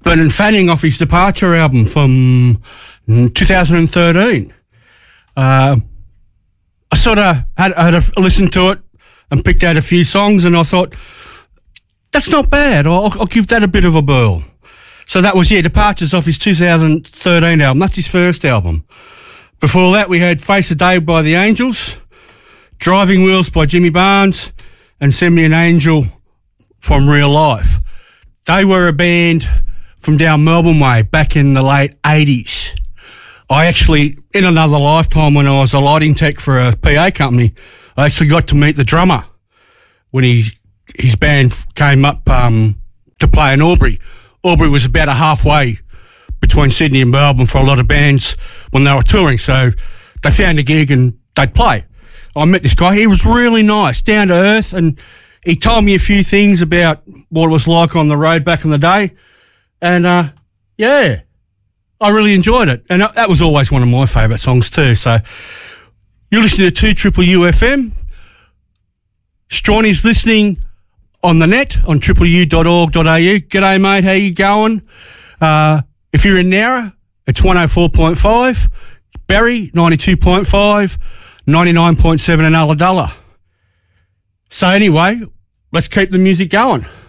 Bernard Fanning off his Departure album from 2013. I sort of had a listen to it and picked out a few songs, and I thought, that's not bad. I'll give that a bit of a whirl. So that was, Departures off his 2013 album. That's his first album. Before that, we had Face the Day by the Angels, Driving Wheels by Jimmy Barnes, and Send Me an Angel from Real Life. They were a band from down Melbourne way back in the late 80s. I actually, in another lifetime when I was a lighting tech for a PA company, I actually got to meet the drummer when his band came up to play in Albury. Albury was about a halfway between Sydney and Melbourne for a lot of bands when they were touring, so they found a gig and they'd play. I met this guy. He was really nice, down to earth, and he told me a few things about what it was like on the road back in the day. And, I really enjoyed it. And that was always one of my favourite songs too. So you're listening to 2UU FM. Strawny's listening on the net on www.u.org.au. G'day, mate. How you going? If you're in Nowra, it's 104.5. Barry, 92.5. 99.7 in Ulladulla. So anyway, let's keep the music going.